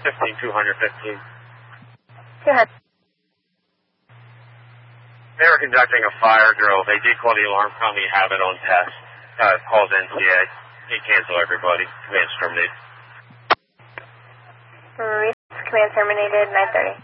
215. 200. They were conducting a fire drill. They did call the alarm company, have it on test. Calls NCA. They cancel everybody. Command's terminated. Command terminated, 9:30.